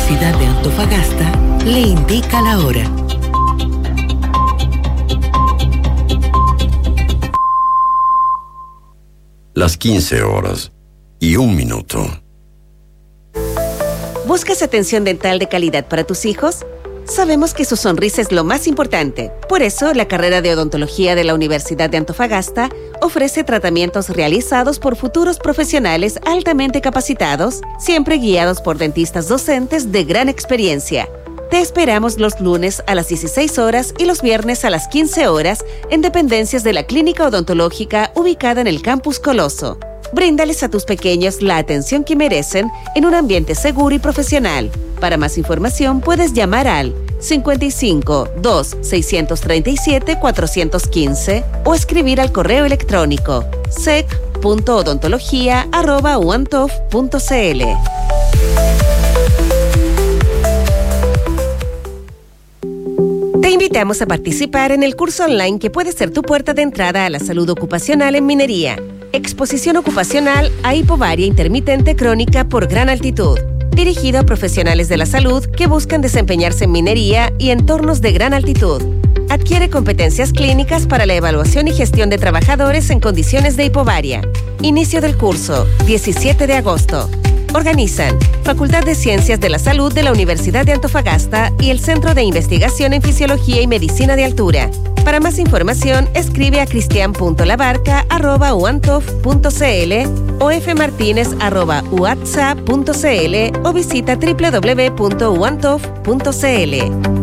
Universidad de Antofagasta le indica la hora. Las 15:01. ¿Buscas atención dental de calidad para tus hijos? Sabemos que su sonrisa es lo más importante. Por eso, la carrera de odontología de la Universidad de Antofagasta ofrece tratamientos realizados por futuros profesionales altamente capacitados, siempre guiados por dentistas docentes de gran experiencia. Te esperamos los lunes a las 16 horas y los viernes a las 15 horas en dependencias de la Clínica Odontológica ubicada en el Campus Coloso. Bríndales a tus pequeños la atención que merecen en un ambiente seguro y profesional. Para más información puedes llamar al 55 2 637 415 o escribir al correo electrónico sec.odontología@uantof.cl. Te invitamos a participar en el curso online que puede ser tu puerta de entrada a la salud ocupacional en minería. Exposición ocupacional a hipovaria intermitente crónica por gran altitud. Dirigido a profesionales de la salud que buscan desempeñarse en minería y entornos de gran altitud. Adquiere competencias clínicas para la evaluación y gestión de trabajadores en condiciones de hipovaria. Inicio del curso, 17 de agosto. Organizan Facultad de Ciencias de la Salud de la Universidad de Antofagasta y el Centro de Investigación en Fisiología y Medicina de Altura. Para más información, escribe a cristian.labarca@uantof.cl o fmartinez@uatsa.cl o visita www.uantof.cl.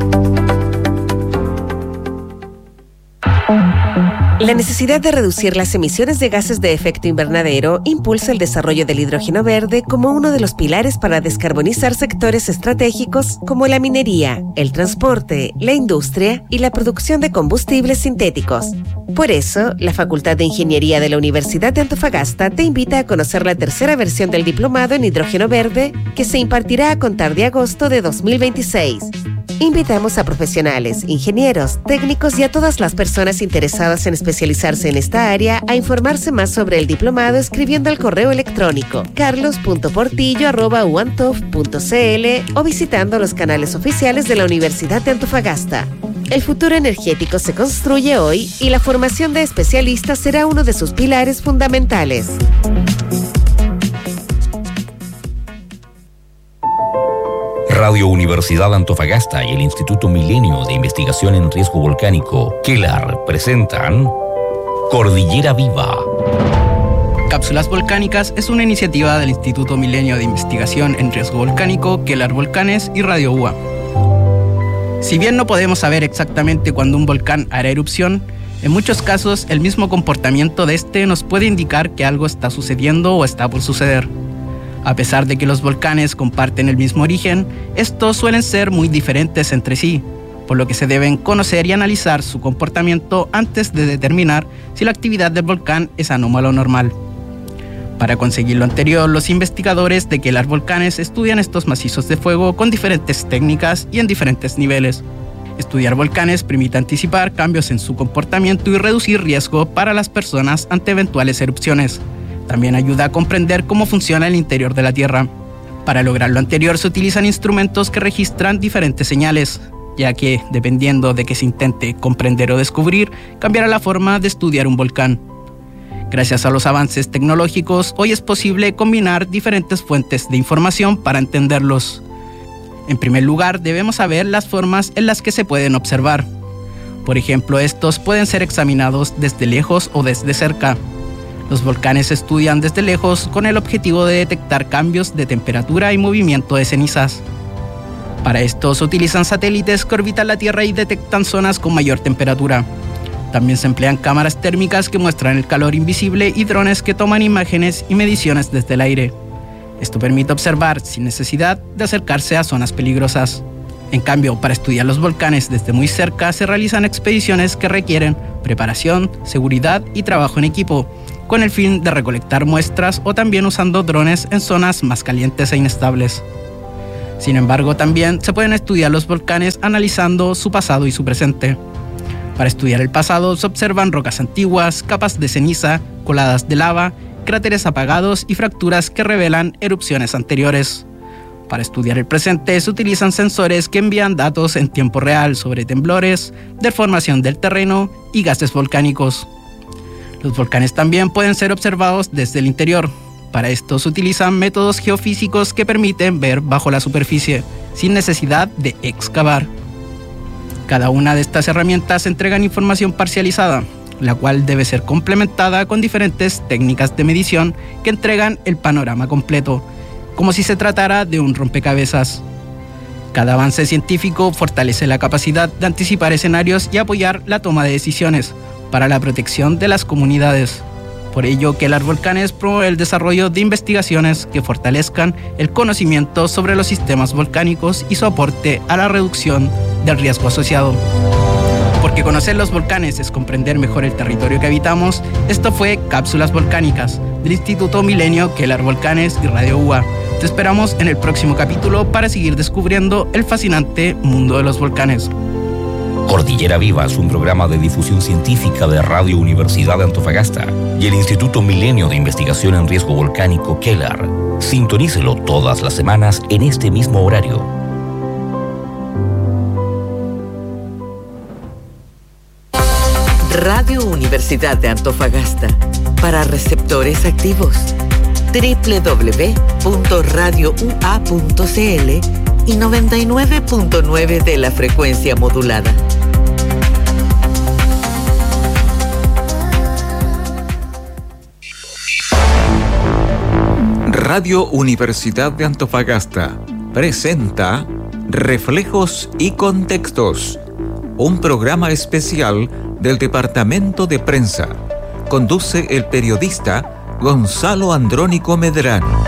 La necesidad de reducir las emisiones de gases de efecto invernadero impulsa el desarrollo del hidrógeno verde como uno de los pilares para descarbonizar sectores estratégicos como la minería, el transporte, la industria y la producción de combustibles sintéticos. Por eso, la Facultad de Ingeniería de la Universidad de Antofagasta te invita a conocer la tercera versión del diplomado en hidrógeno verde que se impartirá a contar de agosto de 2026. Invitamos a profesionales, ingenieros, técnicos y a todas las personas interesadas en especializarse en esta área a informarse más sobre el diplomado escribiendo al correo electrónico carlos.portillo@uantof.cl o visitando los canales oficiales de la Universidad de Antofagasta. El futuro energético se construye hoy y la formación de especialistas será uno de sus pilares fundamentales. Radio Universidad Antofagasta y el Instituto Milenio de Investigación en Riesgo Volcánico, KELAR, presentan Cordillera Viva. Cápsulas Volcánicas es una iniciativa del Instituto Milenio de Investigación en Riesgo Volcánico, KELAR Volcanes y Radio UA. Si bien no podemos saber exactamente cuándo un volcán hará erupción, en muchos casos el mismo comportamiento de este nos puede indicar que algo está sucediendo o está por suceder. A pesar de que los volcanes comparten el mismo origen, estos suelen ser muy diferentes entre sí, por lo que se deben conocer y analizar su comportamiento antes de determinar si la actividad del volcán es anómala o normal. Para conseguir lo anterior, los investigadores de KELAR Volcanes estudian estos macizos de fuego con diferentes técnicas y en diferentes niveles. Estudiar volcanes permite anticipar cambios en su comportamiento y reducir riesgo para las personas ante eventuales erupciones. También ayuda a comprender cómo funciona el interior de la Tierra. Para lograr lo anterior se utilizan instrumentos que registran diferentes señales, ya que, dependiendo de qué se intente comprender o descubrir, cambiará la forma de estudiar un volcán. Gracias a los avances tecnológicos, hoy es posible combinar diferentes fuentes de información para entenderlos. En primer lugar, debemos saber las formas en las que se pueden observar. Por ejemplo, estos pueden ser examinados desde lejos o desde cerca. Los volcanes se estudian desde lejos con el objetivo de detectar cambios de temperatura y movimiento de cenizas. Para esto se utilizan satélites que orbitan la Tierra y detectan zonas con mayor temperatura. También se emplean cámaras térmicas que muestran el calor invisible y drones que toman imágenes y mediciones desde el aire. Esto permite observar sin necesidad de acercarse a zonas peligrosas. En cambio, para estudiar los volcanes desde muy cerca se realizan expediciones que requieren preparación, seguridad y trabajo en equipo, con el fin de recolectar muestras o también usando drones en zonas más calientes e inestables. Sin embargo, también se pueden estudiar los volcanes analizando su pasado y su presente. Para estudiar el pasado se observan rocas antiguas, capas de ceniza, coladas de lava, cráteres apagados y fracturas que revelan erupciones anteriores. Para estudiar el presente se utilizan sensores que envían datos en tiempo real sobre temblores, deformación del terreno y gases volcánicos. Los volcanes también pueden ser observados desde el interior. Para esto se utilizan métodos geofísicos que permiten ver bajo la superficie, sin necesidad de excavar. Cada una de estas herramientas entregan información parcializada, la cual debe ser complementada con diferentes técnicas de medición que entregan el panorama completo, como si se tratara de un rompecabezas. Cada avance científico fortalece la capacidad de anticipar escenarios y apoyar la toma de decisiones para la protección de las comunidades. Por ello, Kelar Volcanes promueve el desarrollo de investigaciones que fortalezcan el conocimiento sobre los sistemas volcánicos y su aporte a la reducción del riesgo asociado. Porque conocer los volcanes es comprender mejor el territorio que habitamos, esto fue Cápsulas Volcánicas del Instituto Milenio Kelar Volcanes y Radio UA. Te esperamos en el próximo capítulo para seguir descubriendo el fascinante mundo de los volcanes. Cordillera Viva es un programa de difusión científica de Radio Universidad de Antofagasta y el Instituto Milenio de Investigación en Riesgo Volcánico Kelar. Sintonícelo todas las semanas en este mismo horario. Radio Universidad de Antofagasta, para receptores activos. www.radioua.cl y 99.9 de la frecuencia modulada. Radio Universidad de Antofagasta presenta Reflejos y Contextos, un programa especial del Departamento de Prensa. Conduce el periodista Gonzalo Andrónico Medrano.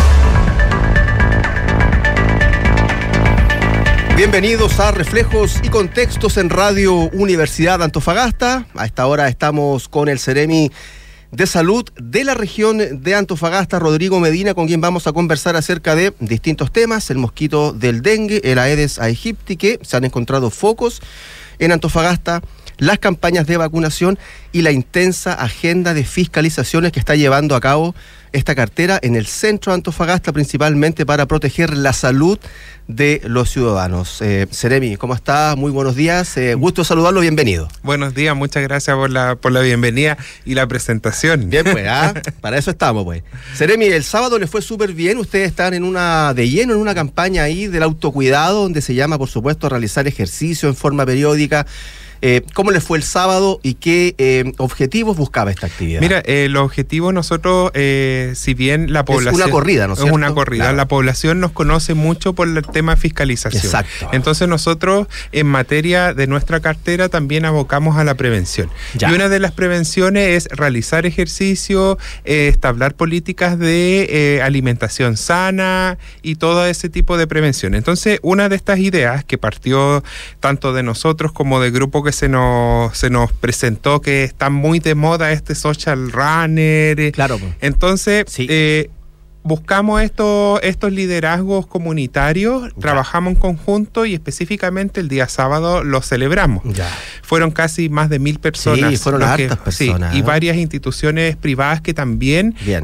Bienvenidos a Reflejos y Contextos en Radio Universidad de Antofagasta. A esta hora estamos con el Seremi de Salud de la región de Antofagasta, Rodrigo Medina, con quien vamos a conversar acerca de distintos temas: el mosquito del dengue, el Aedes aegypti, que se han encontrado focos en Antofagasta, las campañas de vacunación y la intensa agenda de fiscalizaciones que está llevando a cabo esta cartera en el centro de Antofagasta, principalmente para proteger la salud de los ciudadanos. Seremi, ¿cómo está? Muy buenos días, gusto saludarlo, bienvenido. Buenos días, muchas gracias por la bienvenida y la presentación. Bien, pues, para eso estamos, pues. Seremi, el sábado les fue súper bien, ustedes están de lleno en una campaña ahí del autocuidado, donde se llama, por supuesto, realizar ejercicio en forma periódica. ¿Cómo les fue el sábado y qué objetivos buscaba esta actividad? Mira, el objetivo nosotros, si bien la población... Es una corrida, ¿no es cierto? Es una corrida, claro. La población nos conoce mucho por el tema de fiscalización. Exacto. Entonces nosotros, en materia de nuestra cartera, también abocamos a la prevención. Ya. Y una de las prevenciones es realizar ejercicio, establecer políticas de alimentación sana y todo ese tipo de prevención. Entonces, una de estas ideas que partió tanto de nosotros como del grupo que se nos presentó, que está muy de moda este social runner. Claro. Entonces, sí. Buscamos estos liderazgos comunitarios, trabajamos en conjunto y específicamente el día sábado lo celebramos. Ya. Fueron casi más de 1.000 personas. Sí, fueron hartas personas. Sí, y varias instituciones privadas que también bien.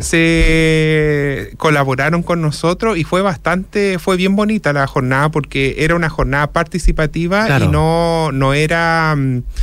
se colaboraron con nosotros y fue bien bonita la jornada porque era una jornada participativa. Claro. Y no era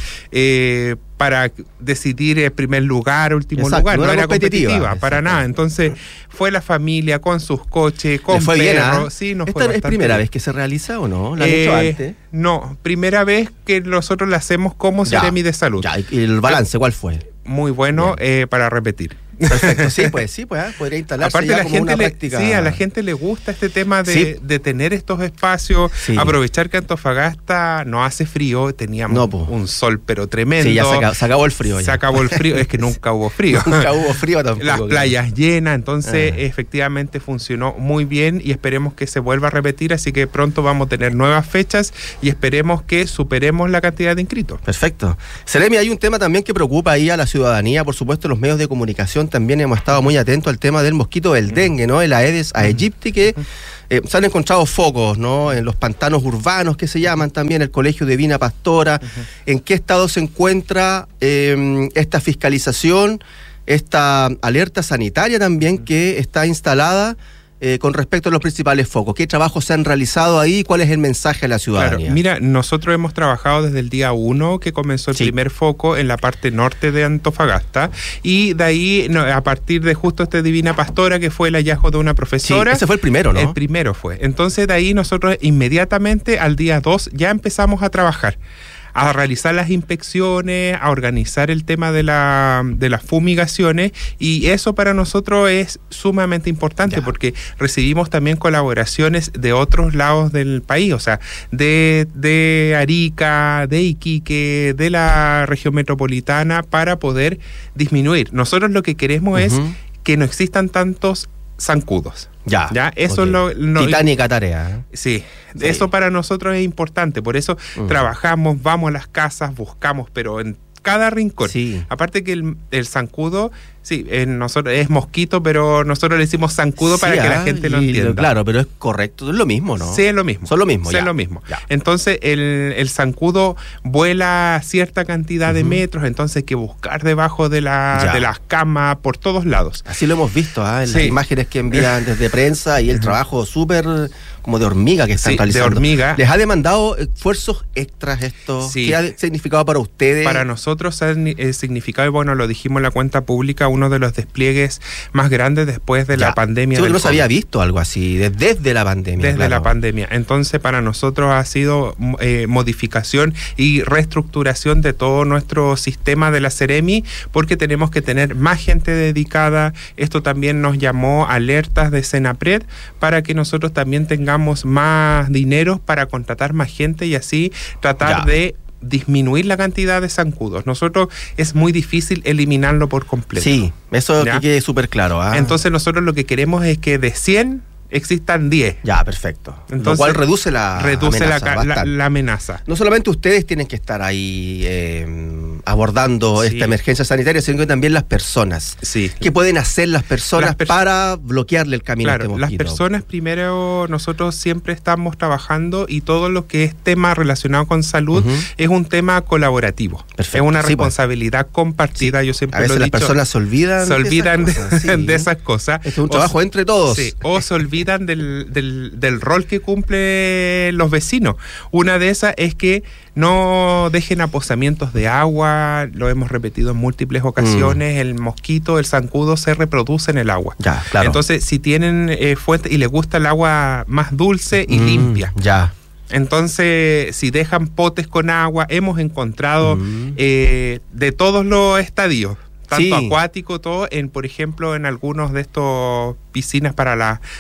para decidir el primer lugar, último exacto, lugar, no era competitiva, exacto. Para nada. Entonces fue la familia con sus coches, con fue perros. Bien, sí, nos ¿Esta fue es primera vez que se realiza o no? ¿La han hecho antes? No, primera vez que nosotros la hacemos como Seremi de Salud. Ya, ¿y el balance cuál fue? Muy bueno, para repetir. Perfecto, sí, podría instalarse. Aparte, ya como una práctica. Sí, a la gente le gusta este tema de tener estos espacios, aprovechar que Antofagasta no hace frío, teníamos un sol pero tremendo. Sí, ya se acabó el frío. Se acabó el frío, es que nunca hubo frío. Nunca hubo frío tampoco. Las playas llenas, entonces efectivamente funcionó muy bien y esperemos que se vuelva a repetir, así que pronto vamos a tener nuevas fechas y esperemos que superemos la cantidad de inscritos. Perfecto. Seremi, hay un tema también que preocupa ahí a la ciudadanía, por supuesto los medios de comunicación también hemos estado muy atentos al tema del mosquito del dengue, ¿no? El Aedes aegypti, que se han encontrado focos, ¿no? En los pantanos urbanos que se llaman también, el Colegio de Vina Pastora. ¿En qué estado se encuentra esta fiscalización, esta alerta sanitaria también que está instalada con respecto a los principales focos. ¿Qué trabajos se han realizado ahí? ¿Cuál es el mensaje a la ciudadanía? Claro, mira, nosotros hemos trabajado desde el día 1 que comenzó el primer foco en la parte norte de Antofagasta, y de ahí, a partir de justo Divina Pastora, que fue el hallazgo de una profesora. Sí, ese fue el primero, ¿no? El primero fue. Entonces de ahí nosotros inmediatamente al día 2 ya empezamos a trabajar, a realizar las inspecciones, a organizar el tema de las fumigaciones, y eso para nosotros es sumamente importante porque recibimos también colaboraciones de otros lados del país, o sea, de Arica, de Iquique, de la región metropolitana, para poder disminuir. Nosotros lo que queremos es que no existan tantos zancudos. Ya, eso es lo titánica tarea. Sí, eso para nosotros es importante, por eso trabajamos, vamos a las casas, buscamos, pero en cada rincón. Aparte que el zancudo, nosotros es mosquito, pero nosotros le decimos zancudo para que la gente lo entienda. Claro, pero es correcto, es lo mismo, ¿no? Sí, es lo mismo. Son lo mismo, sí, es lo mismo. Entonces, el zancudo vuela cierta cantidad de metros, entonces hay que buscar debajo de las camas, por todos lados. Así lo hemos visto, en las imágenes que envían desde prensa, y el trabajo súper como de hormiga que están realizando. De hormiga. ¿Les ha demandado esfuerzos extras esto? ¿Qué ha significado para ustedes? Para nosotros ha significado, y bueno, lo dijimos en la cuenta pública, uno de los despliegues más grandes después de la pandemia. Sí, porque no se había visto algo así, desde la pandemia. Desde la pandemia. Entonces, para nosotros ha sido modificación y reestructuración de todo nuestro sistema de la Seremi, porque tenemos que tener más gente dedicada. Esto también nos llamó alertas de Senapred para que nosotros también tengamos más dinero para contratar más gente y así tratar de disminuir la cantidad de zancudos. Nosotros es muy difícil eliminarlo por completo. Sí, eso que quede súper claro. Entonces nosotros lo que queremos es que de 100 existan 10. Ya, perfecto. Entonces, lo cual reduce la amenaza. No solamente ustedes tienen que estar ahí abordando esta emergencia sanitaria, sino que también las personas. ¿Qué pueden hacer las personas para bloquearle el camino a este mosquito? Las personas, primero, nosotros siempre estamos trabajando, y todo lo que es tema relacionado con salud es un tema colaborativo. Perfecto. Es una responsabilidad compartida. Yo siempre a veces lo he dicho. Las personas se olvidan de esas cosas. Es un trabajo entre todos. O se olvidan del rol que cumplen los vecinos. Una de esas es que no dejen aposamientos de agua. Lo hemos repetido en múltiples ocasiones. El mosquito, el zancudo se reproduce en el agua. Entonces, si tienen fuente y les gusta el agua más dulce y limpia. Entonces, si dejan potes con agua, hemos encontrado de todos los estadios, tanto acuático, todo, por ejemplo, en algunos de estos piscinas para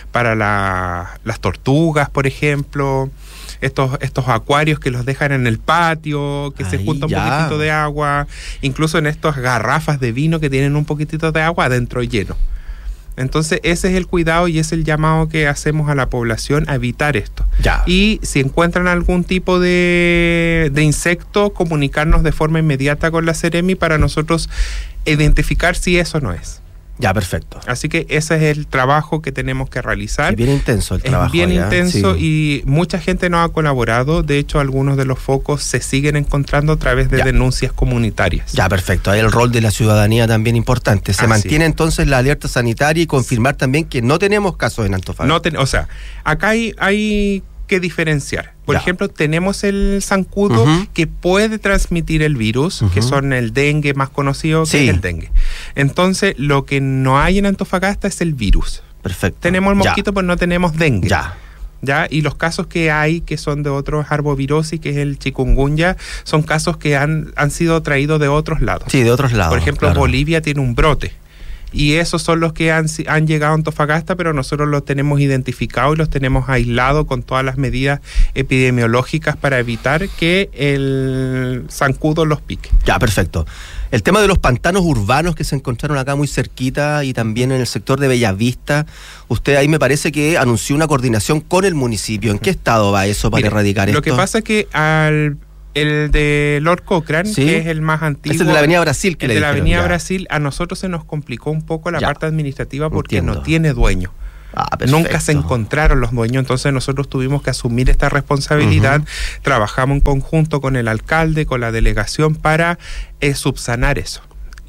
las tortugas, por ejemplo, estos acuarios que los dejan en el patio, que se junta un poquitito de agua, incluso en estas garrafas de vino que tienen un poquitito de agua adentro lleno. Entonces ese es el cuidado y es el llamado que hacemos a la población a evitar esto. Y si encuentran algún tipo de insecto, comunicarnos de forma inmediata con la Seremi para nosotros identificar si eso no es. Perfecto. Así que ese es el trabajo que tenemos que realizar. Es bien intenso el trabajo. Es bien intenso y mucha gente nos ha colaborado. De hecho, algunos de los focos se siguen encontrando a través de denuncias comunitarias. Perfecto. Ahí el rol de la ciudadanía también importante. Se mantiene entonces la alerta sanitaria y confirmar también que no tenemos casos en Antofagasta. O sea, acá hay que diferenciar. Por ejemplo, tenemos el zancudo que puede transmitir el virus, que son el dengue más conocido, que es el dengue. Entonces, lo que no hay en Antofagasta es el virus. Perfecto. Tenemos el mosquito, pero no tenemos dengue. Y los casos que hay, que son de otros arbovirosis, que es el chikungunya, son casos que han sido traídos de otros lados. Sí, de otros lados. Por ejemplo, Bolivia tiene un brote. Y esos son los que han llegado a Antofagasta, pero nosotros los tenemos identificados y los tenemos aislados con todas las medidas epidemiológicas para evitar que el zancudo los pique. Perfecto. El tema de los pantanos urbanos que se encontraron acá muy cerquita y también en el sector de Bellavista, usted ahí me parece que anunció una coordinación con el municipio. ¿En qué estado va eso para erradicar esto? Lo que pasa es que el de Lord Cochrane, que es el más antiguo. Es el de la Avenida Brasil. El de la Avenida Brasil, a nosotros se nos complicó un poco la parte administrativa porque no tiene dueño. Nunca se encontraron los dueños, entonces nosotros tuvimos que asumir esta responsabilidad. Trabajamos en conjunto con el alcalde, con la delegación para subsanar eso.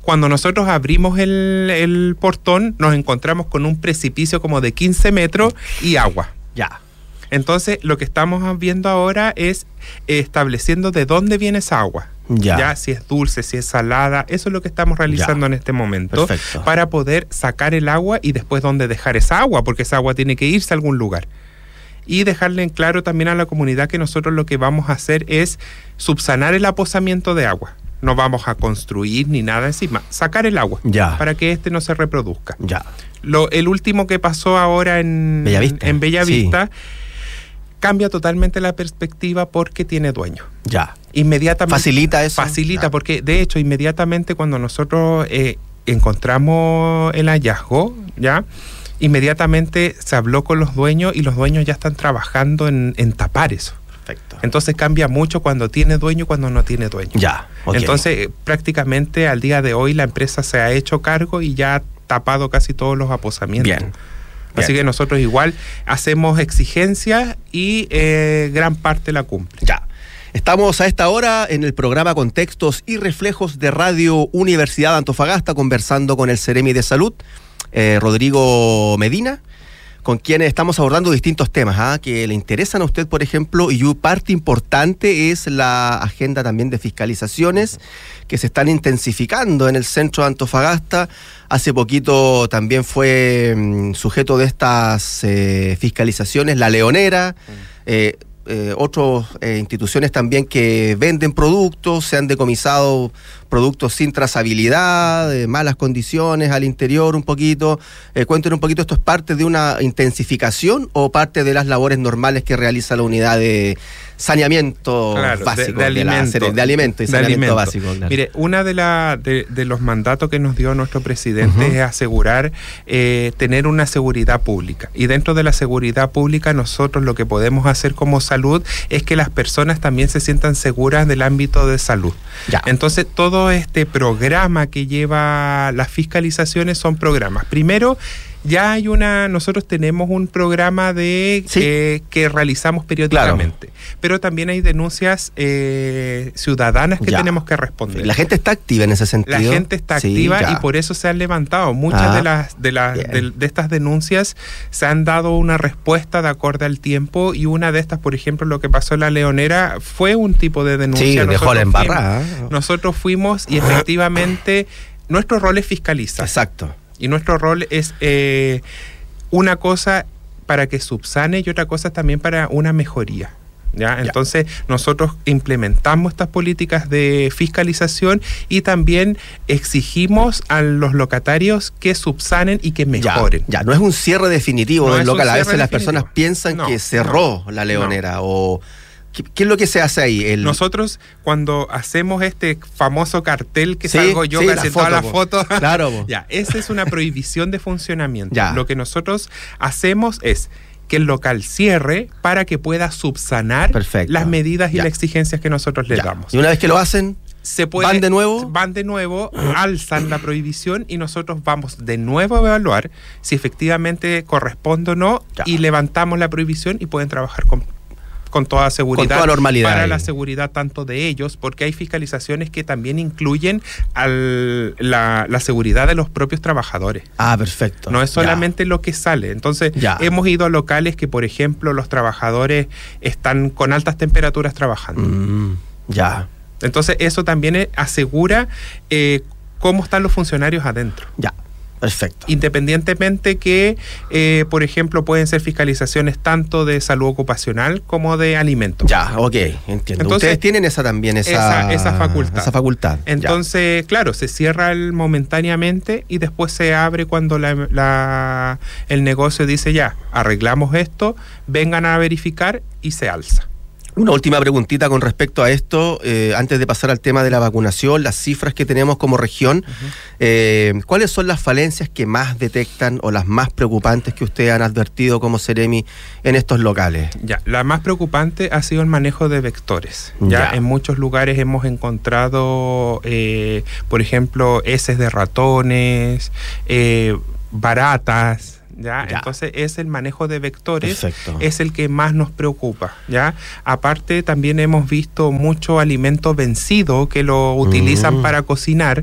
cuando nosotros abrimos el portón, nos encontramos con un precipicio como de 15 metros y agua. Ya. Entonces, lo que estamos viendo ahora es estableciendo de dónde viene esa agua. Ya, si es dulce, si es salada, eso es lo que estamos realizando en este momento. Perfecto. Para poder sacar el agua y después dónde dejar esa agua, porque esa agua tiene que irse a algún lugar. Y dejarle en claro también a la comunidad que nosotros lo que vamos a hacer es subsanar el aposamiento de agua. No vamos a construir ni nada encima, sacar el agua para que no se reproduzca. El último que pasó ahora en Bellavista, cambia totalmente la perspectiva porque tiene dueño. Inmediatamente. ¿Facilita eso? Facilita, porque de hecho, inmediatamente cuando nosotros encontramos el hallazgo, inmediatamente se habló con los dueños y los dueños ya están trabajando en tapar eso. Perfecto. Entonces cambia mucho cuando tiene dueño y cuando no tiene dueño. Entonces, prácticamente al día de hoy la empresa se ha hecho cargo y ya ha tapado casi todos los aposamientos. Así que nosotros igual hacemos exigencias y gran parte la cumple. Estamos a esta hora en el programa Contextos y Reflejos de Radio Universidad de Antofagasta, conversando con el Ceremi de Salud, Rodrigo Medina, con quienes estamos abordando distintos temas que le interesan a usted, por ejemplo, y parte importante es la agenda también de fiscalizaciones que se están intensificando en el centro de Antofagasta. Hace poquito también fue sujeto de estas fiscalizaciones La Leonera, otras instituciones también que venden productos, se han decomisado productos sin trazabilidad, malas condiciones al interior un poquito. Cuéntenos un poquito, ¿esto es parte de una intensificación o parte de las labores normales que realiza la unidad de saneamiento básico? De alimentos y saneamiento básico. Mire, una de los mandatos que nos dio nuestro presidente es asegurar tener una seguridad pública. Y dentro de la seguridad pública, nosotros lo que podemos hacer como salud es que las personas también se sientan seguras del ámbito de salud. Entonces, todo este programa que lleva las fiscalizaciones son programas. Primero, nosotros tenemos un programa que realizamos periódicamente, pero también hay denuncias ciudadanas que tenemos que responder. La gente está activa en ese sentido. La gente está activa y por eso se han levantado. Muchas de estas denuncias se han dado una respuesta de acorde al tiempo, y una de estas, por ejemplo, lo que pasó en La Leonera, fue un tipo de denuncia. Dejó la embarrada. Nosotros fuimos y efectivamente nuestro rol es fiscalizar. Exacto. Y nuestro rol es una cosa para que subsane y otra cosa también para una mejoría. Entonces nosotros implementamos estas políticas de fiscalización y también exigimos a los locatarios que subsanen y que mejoren. No es un cierre definitivo del local. A veces las personas piensan que cerró La Leonera o... ¿Qué es lo que se hace ahí? Nosotros, cuando hacemos este famoso cartel que salgo yo casi en todas las fotos, esa es una prohibición de funcionamiento. Lo que nosotros hacemos es que el local cierre para que pueda subsanar las medidas y las exigencias que nosotros le damos. Y una vez que lo hacen, ¿van de nuevo, alzan la prohibición y nosotros vamos de nuevo a evaluar si efectivamente corresponde o no y levantamos la prohibición y pueden trabajar con toda seguridad, con toda normalidad, para la seguridad tanto de ellos, porque hay fiscalizaciones que también incluyen la seguridad de los propios trabajadores. Perfecto. No es solamente lo que sale. Entonces, hemos ido a locales que, por ejemplo, los trabajadores están con altas temperaturas trabajando. Entonces, eso también asegura cómo están los funcionarios adentro. Perfecto. Independientemente que, por ejemplo, pueden ser fiscalizaciones tanto de salud ocupacional como de alimentos. Entiendo. Entonces, ustedes tienen esa facultad. Esa facultad. Entonces, claro, se cierra momentáneamente y después se abre cuando el negocio dice arreglamos esto, vengan a verificar y se alza. Una última preguntita con respecto a esto, antes de pasar al tema de la vacunación, las cifras que tenemos como región, ¿cuáles son las falencias que más detectan o las más preocupantes que ustedes han advertido como Ceremi en estos locales? La más preocupante ha sido el manejo de vectores. En muchos lugares hemos encontrado, por ejemplo, heces de ratones, baratas. Entonces es el manejo de vectores. Es el que más nos preocupa. Aparte, también hemos visto mucho alimento vencido que lo utilizan para cocinar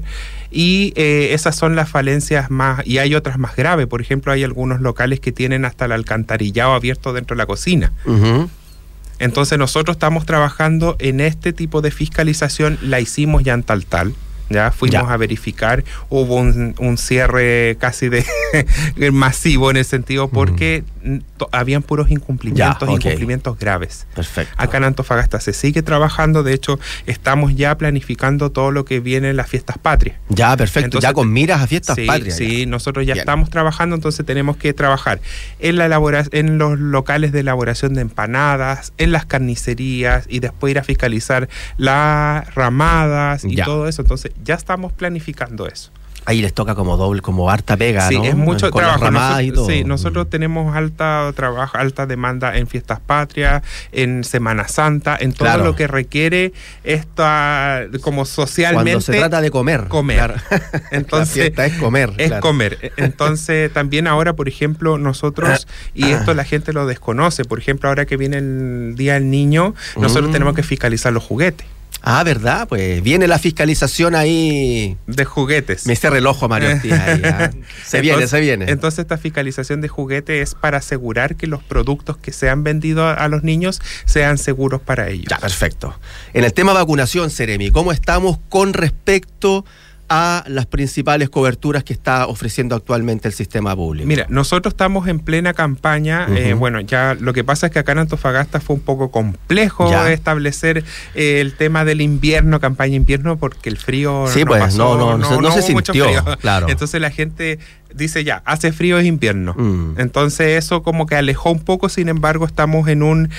y esas son las falencias más, y hay otras más graves. Por ejemplo, hay algunos locales que tienen hasta el alcantarillado abierto dentro de la cocina. Entonces nosotros estamos trabajando en este tipo de fiscalización, la hicimos ya en Taltal. Ya fuimos a verificar, hubo un cierre casi de masivo en ese sentido porque habían puros incumplimientos graves. Perfecto. Acá en Antofagasta se sigue trabajando, de hecho estamos ya planificando todo lo que viene en las fiestas patrias. Ya, perfecto, entonces, ya con miras a fiestas patrias. Sí, nosotros ya estamos trabajando, entonces tenemos que trabajar en los locales de elaboración de empanadas, en las carnicerías y después ir a fiscalizar las ramadas y todo eso, entonces ya estamos planificando eso. Ahí les toca como doble, como harta pega, sí, ¿no? Es mucho con trabajo. Nosotros tenemos alta demanda en fiestas patrias, en Semana Santa, en todo lo que requiere esta, como socialmente. Cuando se trata de comer. Claro. Entonces, la fiesta es comer. Es comer. Entonces, también ahora, por ejemplo, nosotros, y esto la gente lo desconoce, por ejemplo, ahora que viene el Día del Niño, nosotros tenemos que fiscalizar los juguetes. Ah, ¿verdad? Pues viene la fiscalización ahí... de juguetes. Me cierra el ojo, Mario Ortiz. Se viene. Entonces, esta fiscalización de juguetes es para asegurar que los productos que se han vendido a los niños sean seguros para ellos. Ya, perfecto. En el tema vacunación, Seremi, ¿cómo estamos con respecto a las principales coberturas que está ofreciendo actualmente el sistema público? Mira, nosotros estamos en plena campaña. Bueno, ya lo que pasa es que acá en Antofagasta fue un poco complejo establecer el tema del invierno, campaña invierno, porque el frío no se sintió. Claro. Entonces la gente dice ya, hace frío, es invierno. Entonces eso como que alejó un poco, sin embargo estamos en un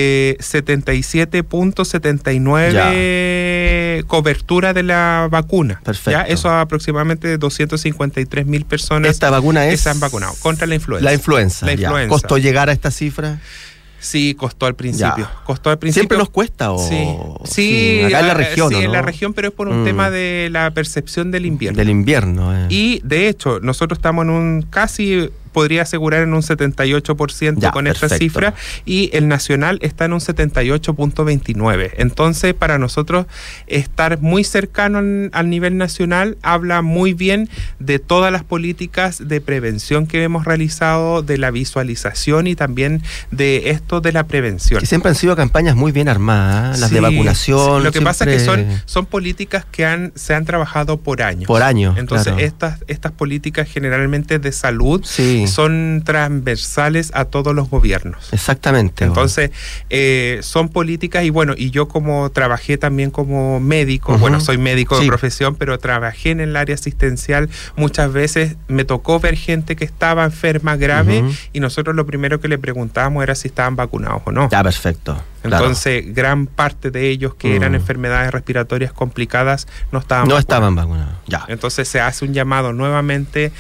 77.79 cobertura de la vacuna. Perfecto. ¿Ya? Eso aproximadamente 253.000 personas. ¿Esta vacuna se han vacunado contra la influenza. La influenza. ¿Costó llegar a esta cifra? Sí, costó al principio. ¿Siempre nos cuesta? Sí, acá en la región. Sí, ¿no? en la región, pero es por un tema de la percepción del invierno. Del invierno. Y de hecho, nosotros estamos en un casi, podría asegurar, en un 78% con esta cifra, y el nacional está en un 78.29. Entonces, para nosotros estar muy cercano al nivel nacional habla muy bien de todas las políticas de prevención que hemos realizado, de la visualización y también de esto de la prevención. Que siempre han sido campañas muy bien armadas, las de vacunación. Sí. Lo que pasa es que son políticas que se han trabajado por años. Por años. Entonces, estas políticas generalmente de salud son transversales a todos los gobiernos. Exactamente. Entonces, son políticas, y yo como trabajé también como médico, soy médico de profesión, pero trabajé en el área asistencial, muchas veces me tocó ver gente que estaba enferma grave y nosotros lo primero que le preguntábamos era si estaban vacunados o no. Ya, perfecto. Entonces, gran parte de ellos que eran enfermedades respiratorias complicadas no estaban vacunados. Ya. Entonces se hace un llamado nuevamente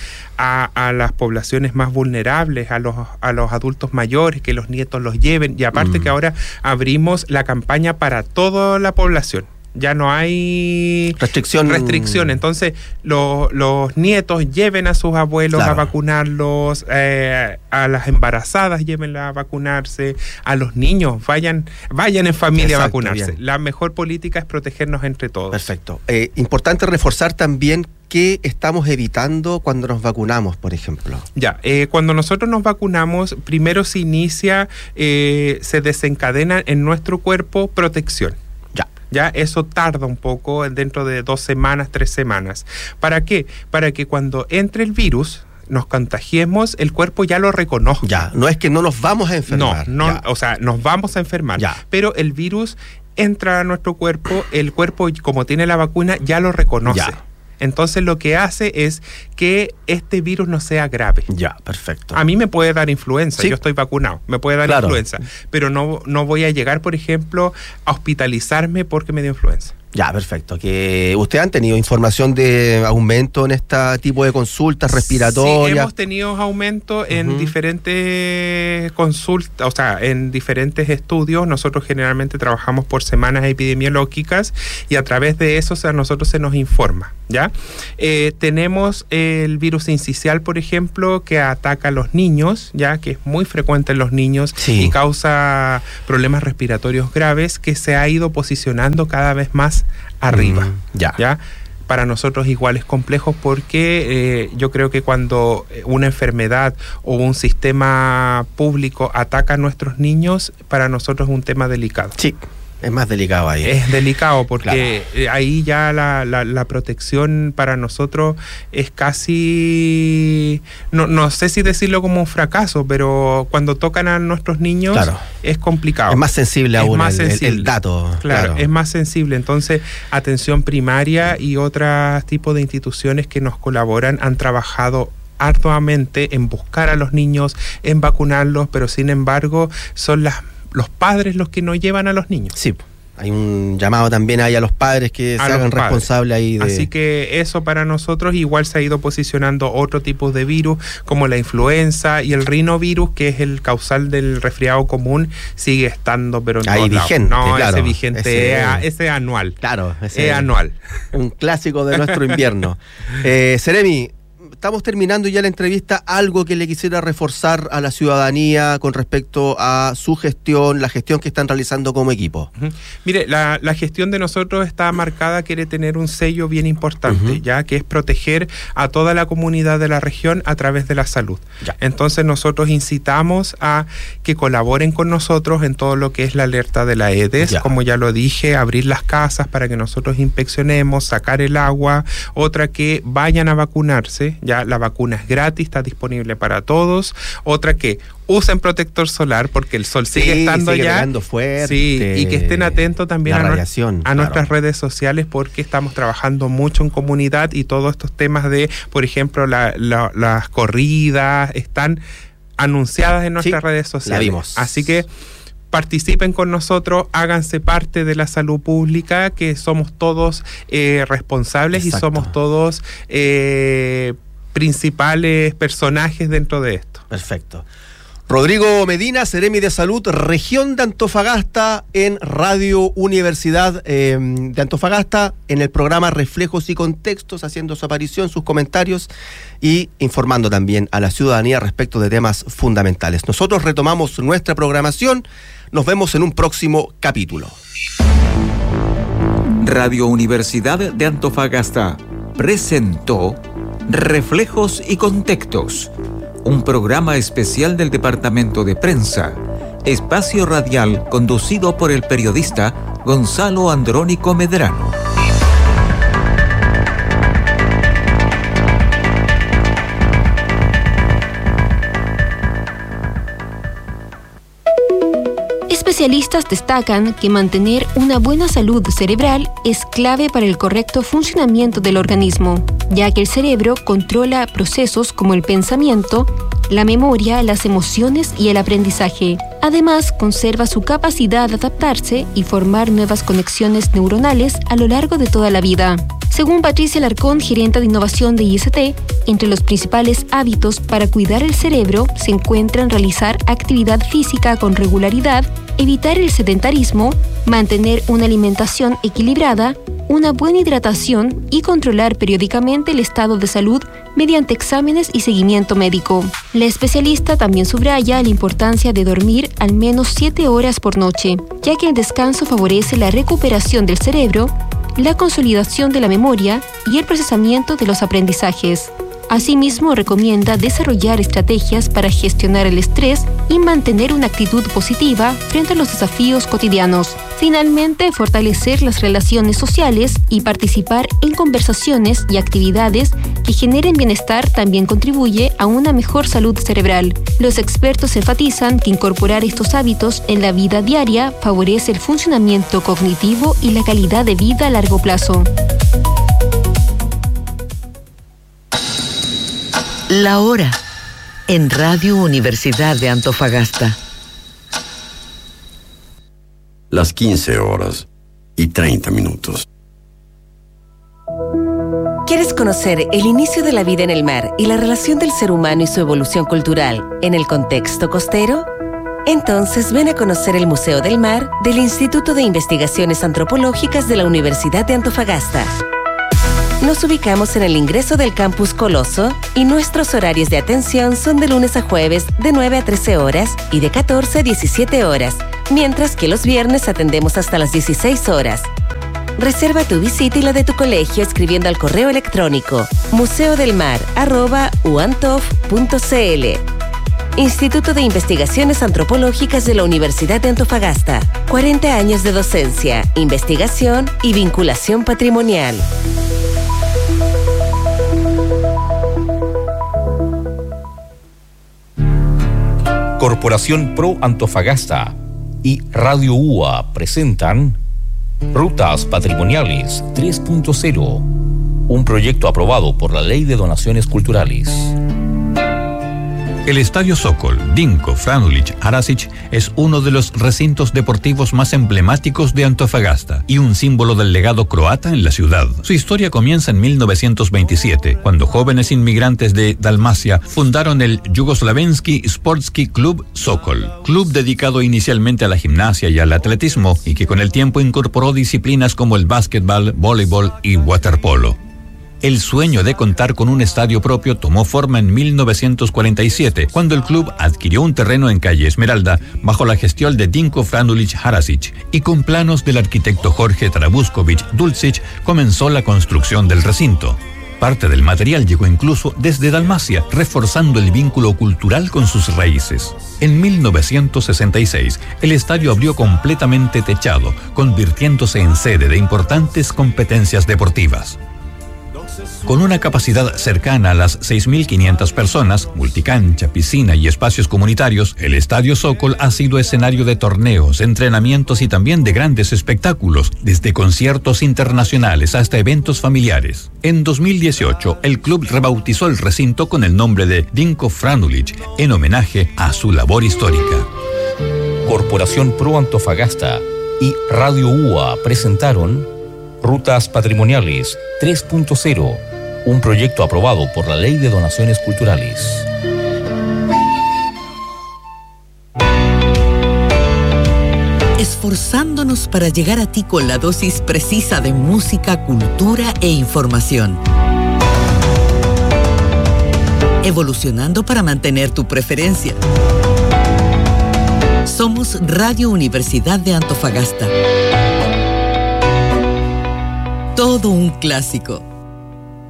a las poblaciones más vulnerables, a los adultos mayores, que los nietos los lleven. Y aparte que ahora abrimos la campaña para toda la población. Ya no hay restricción. Entonces, los nietos lleven a sus abuelos a vacunarlos, a las embarazadas llévenla a vacunarse, a los niños vayan en familia a vacunarse. Bien. La mejor política es protegernos entre todos. Perfecto. Importante reforzar también qué estamos evitando cuando nos vacunamos, por ejemplo. Cuando nosotros nos vacunamos, primero se inicia, se desencadena en nuestro cuerpo protección. Ya eso tarda un poco, dentro de 2 semanas, 3 semanas. ¿Para qué? Para que cuando entre el virus, nos contagiemos, el cuerpo ya lo reconoce. No es que no nos vamos a enfermar. O sea, nos vamos a enfermar. Pero el virus entra a nuestro cuerpo, el cuerpo, como tiene la vacuna, ya lo reconoce. Entonces lo que hace es que este virus no sea grave. Perfecto. A mí me puede dar influenza, yo estoy vacunado, me puede dar influenza, pero no voy a llegar, por ejemplo, a hospitalizarme porque me dio influenza. Perfecto. Que ¿ustedes han tenido información de aumento en este tipo de consultas respiratorias? Sí, hemos tenido aumento en diferentes consultas, o sea, en diferentes estudios. Nosotros generalmente trabajamos por semanas epidemiológicas y a través de eso, a nosotros se nos informa, ¿ya? Tenemos el virus sincicial, por ejemplo, que ataca a los niños, ya que es muy frecuente en los niños y causa problemas respiratorios graves, que se ha ido posicionando cada vez más arriba. ¿Ya? para nosotros igual es complejo porque yo creo que cuando una enfermedad o un sistema público ataca a nuestros niños, para nosotros es un tema delicado. Sí. Es más delicado ahí. Es delicado porque ahí ya la protección para nosotros es casi, no sé si decirlo como un fracaso, pero cuando tocan a nuestros niños es complicado. Es más sensible aún el dato. Claro, es más sensible. Entonces, atención primaria y otros tipos de instituciones que nos colaboran han trabajado arduamente en buscar a los niños, en vacunarlos, pero sin embargo son los padres los que no llevan a los niños. Sí, hay un llamado también ahí a los padres que se hagan responsables ahí de... Así que eso para nosotros igual se ha ido posicionando otro tipo de virus como la influenza y el rinovirus, que es el causal del resfriado común, sigue estando pero en ahí vigente. No, claro, ese vigente, ese anual. Claro, ese es anual. Un clásico de nuestro invierno. Seremi, estamos terminando ya la entrevista. ¿Algo que le quisiera reforzar a la ciudadanía con respecto a su gestión, la gestión que están realizando como equipo? Mire, la gestión de nosotros está marcada, quiere tener un sello bien importante, ya que es proteger a toda la comunidad de la región a través de la salud. Ya. Entonces nosotros incitamos a que colaboren con nosotros en todo lo que es la alerta de la EDES, como ya lo dije, abrir las casas para que nosotros inspeccionemos, sacar el agua, otra que vayan a vacunarse. Ya la vacuna es gratis, está disponible para todos. Otra que usen protector solar porque el sol sigue estando allá. Fuerte, sí, y que estén atentos también a nuestras redes sociales porque estamos trabajando mucho en comunidad y todos estos temas de, por ejemplo, las corridas están anunciadas en nuestras redes sociales. La vimos. Así que participen con nosotros, háganse parte de la salud pública, que somos todos responsables. Exacto. Y somos todos principales personajes dentro de esto. Perfecto. Rodrigo Medina, Seremi de Salud, Región de Antofagasta, en Radio Universidad de Antofagasta, en el programa Reflejos y Contextos, haciendo su aparición, sus comentarios y informando también a la ciudadanía respecto de temas fundamentales. Nosotros retomamos nuestra programación. Nos vemos en un próximo capítulo. Radio Universidad de Antofagasta presentó Reflejos y Contextos, un programa especial del Departamento de Prensa, espacio radial conducido por el periodista Gonzalo Andrónico Medrano. Especialistas destacan que mantener una buena salud cerebral es clave para el correcto funcionamiento del organismo, ya que el cerebro controla procesos como el pensamiento, la memoria, las emociones y el aprendizaje. Además, conserva su capacidad de adaptarse y formar nuevas conexiones neuronales a lo largo de toda la vida. Según Patricia Alarcón, gerente de innovación de IST, entre los principales hábitos para cuidar el cerebro se encuentran realizar actividad física con regularidad, evitar el sedentarismo, mantener una alimentación equilibrada, una buena hidratación y controlar periódicamente el estado de salud mediante exámenes y seguimiento médico. La especialista también subraya la importancia de dormir al menos 7 horas por noche, ya que el descanso favorece la recuperación del cerebro, la consolidación de la memoria y el procesamiento de los aprendizajes. Asimismo, recomienda desarrollar estrategias para gestionar el estrés y mantener una actitud positiva frente a los desafíos cotidianos. Finalmente, fortalecer las relaciones sociales y participar en conversaciones y actividades que generen bienestar también contribuye a una mejor salud cerebral. Los expertos enfatizan que incorporar estos hábitos en la vida diaria favorece el funcionamiento cognitivo y la calidad de vida a largo plazo. La hora en Radio Universidad de Antofagasta. Las 15:30. ¿Quieres conocer el inicio de la vida en el mar y la relación del ser humano y su evolución cultural en el contexto costero? Entonces ven a conocer el Museo del Mar del Instituto de Investigaciones Antropológicas de la Universidad de Antofagasta. Nos ubicamos en el ingreso del Campus Coloso y nuestros horarios de atención son de lunes a jueves de 9 a 13 horas y de 14 a 17 horas, mientras que los viernes atendemos hasta las 16 horas. Reserva tu visita y la de tu colegio escribiendo al correo electrónico museodelmar@uantof.cl. Instituto de Investigaciones Antropológicas de la Universidad de Antofagasta. 40 años de docencia, investigación y vinculación patrimonial. Corporación Pro Antofagasta y Radio UA presentan Rutas Patrimoniales 3.0, un proyecto aprobado por la Ley de Donaciones Culturales. El Estadio Sokol, Dinko Frandulić Harasić, es uno de los recintos deportivos más emblemáticos de Antofagasta y un símbolo del legado croata en la ciudad. Su historia comienza en 1927, cuando jóvenes inmigrantes de Dalmacia fundaron el Jugoslavensky Sportski Klub Sokol, club dedicado inicialmente a la gimnasia y al atletismo y que con el tiempo incorporó disciplinas como el básquetbol, voleibol y waterpolo. El sueño de contar con un estadio propio tomó forma en 1947, cuando el club adquirió un terreno en calle Esmeralda bajo la gestión de Dinko Frandulić Harasić y con planos del arquitecto Jorge Trabuskovich Dulcic comenzó la construcción del recinto. Parte del material llegó incluso desde Dalmacia, reforzando el vínculo cultural con sus raíces. En 1966, el estadio abrió completamente techado, convirtiéndose en sede de importantes competencias deportivas. Con una capacidad cercana a las 6.500 personas, multicancha, piscina y espacios comunitarios, el Estadio Sokol ha sido escenario de torneos, entrenamientos y también de grandes espectáculos, desde conciertos internacionales hasta eventos familiares. En 2018, el club rebautizó el recinto con el nombre de Dinko Frandulić, en homenaje a su labor histórica. Corporación Pro Antofagasta y Radio UA presentaron Rutas Patrimoniales 3.0, un proyecto aprobado por la Ley de Donaciones Culturales. Esforzándonos para llegar a ti con la dosis precisa de música, cultura e información. Evolucionando para mantener tu preferencia. Somos Radio Universidad de Antofagasta. Todo un clásico.